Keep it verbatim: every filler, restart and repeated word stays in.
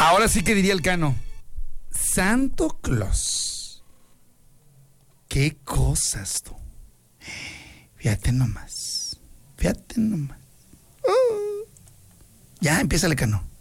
Ahora sí que diría el Cano. Santo Claus. Qué cosas tú. Fíjate nomás. Fíjate nomás. Uh. Ya, empieza el Cano.